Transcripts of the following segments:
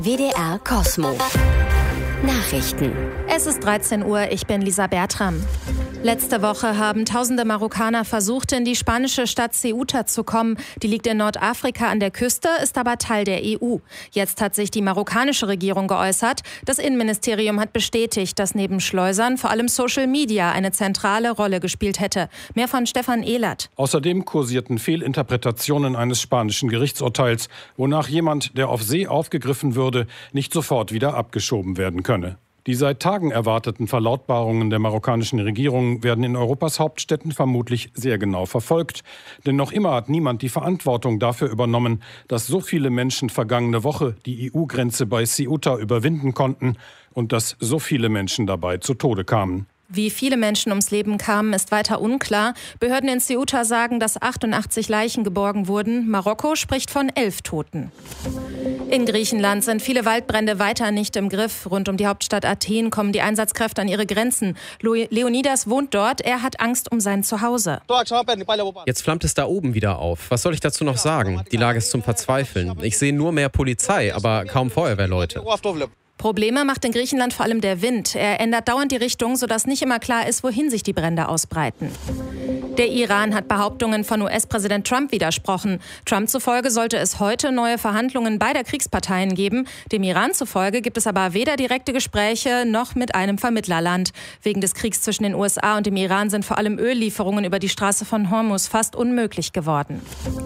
WDR Kosmo. Nachrichten. Es ist 13 Uhr, ich bin Lisa Bertram. Letzte Woche haben tausende Marokkaner versucht, in die spanische Stadt Ceuta zu kommen. Die liegt in Nordafrika an der Küste, ist aber Teil der EU. Jetzt hat sich die marokkanische Regierung geäußert. Das Innenministerium hat bestätigt, dass neben Schleusern vor allem Social Media eine zentrale Rolle gespielt hätte. Mehr von Stefan Ehlert. Außerdem kursierten Fehlinterpretationen eines spanischen Gerichtsurteils, wonach jemand, der auf See aufgegriffen würde, nicht sofort wieder abgeschoben werden könne. Die seit Tagen erwarteten Verlautbarungen der marokkanischen Regierung werden in Europas Hauptstädten vermutlich sehr genau verfolgt. Denn noch immer hat niemand die Verantwortung dafür übernommen, dass so viele Menschen vergangene Woche die EU-Grenze bei Ceuta überwinden konnten und dass so viele Menschen dabei zu Tode kamen. Wie viele Menschen ums Leben kamen, ist weiter unklar. Behörden in Ceuta sagen, dass 88 Leichen geborgen wurden. Marokko spricht von 11 Toten. In Griechenland sind viele Waldbrände weiter nicht im Griff. Rund um die Hauptstadt Athen kommen die Einsatzkräfte an ihre Grenzen. Leonidas wohnt dort. Er hat Angst um sein Zuhause. Jetzt flammt es da oben wieder auf. Was soll ich dazu noch sagen? Die Lage ist zum Verzweifeln. Ich sehe nur mehr Polizei, aber kaum Feuerwehrleute. Probleme macht in Griechenland vor allem der Wind. Er ändert dauernd die Richtung, sodass nicht immer klar ist, wohin sich die Brände ausbreiten. Der Iran hat Behauptungen von US-Präsident Trump widersprochen. Trump zufolge sollte es heute neue Verhandlungen beider Kriegsparteien geben. Dem Iran zufolge gibt es aber weder direkte Gespräche noch mit einem Vermittlerland. Wegen des Kriegs zwischen den USA und dem Iran sind vor allem Öllieferungen über die Straße von Hormuz fast unmöglich geworden.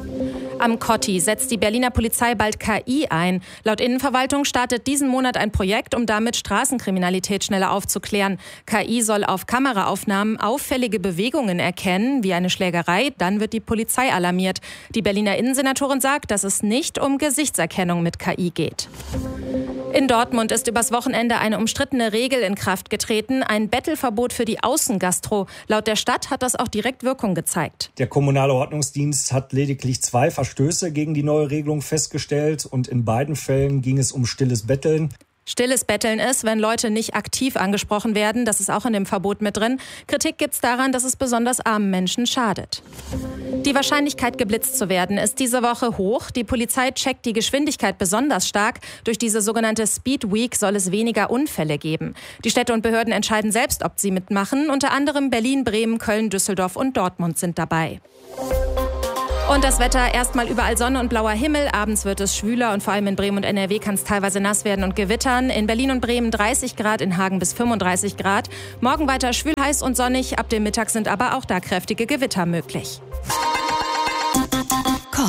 Am Kotti setzt die Berliner Polizei bald KI ein. Laut Innenverwaltung startet diesen Monat ein Projekt, um damit Straßenkriminalität schneller aufzuklären. KI soll auf Kameraaufnahmen auffällige Bewegungen erkennen, wie eine Schlägerei. Dann wird die Polizei alarmiert. Die Berliner Innensenatorin sagt, dass es nicht um Gesichtserkennung mit KI geht. In Dortmund ist übers Wochenende eine umstrittene Regel in Kraft getreten, ein Bettelverbot für die Außengastro. Laut der Stadt hat das auch direkt Wirkung gezeigt. Der kommunale Ordnungsdienst hat lediglich 2 Verstöße gegen die neue Regelung festgestellt und in beiden Fällen ging es um stilles Betteln. Stilles Betteln ist, wenn Leute nicht aktiv angesprochen werden. Das ist auch in dem Verbot mit drin. Kritik gibt's daran, dass es besonders armen Menschen schadet. Die Wahrscheinlichkeit, geblitzt zu werden, ist diese Woche hoch. Die Polizei checkt die Geschwindigkeit besonders stark. Durch diese sogenannte Speed Week soll es weniger Unfälle geben. Die Städte und Behörden entscheiden selbst, ob sie mitmachen. Unter anderem Berlin, Bremen, Köln, Düsseldorf und Dortmund sind dabei. Und das Wetter, erstmal überall Sonne und blauer Himmel. Abends wird es schwüler und vor allem in Bremen und NRW kann es teilweise nass werden und gewittern. In Berlin und Bremen 30 Grad, in Hagen bis 35 Grad. Morgen weiter schwül, heiß und sonnig. Ab dem Mittag sind aber auch da kräftige Gewitter möglich.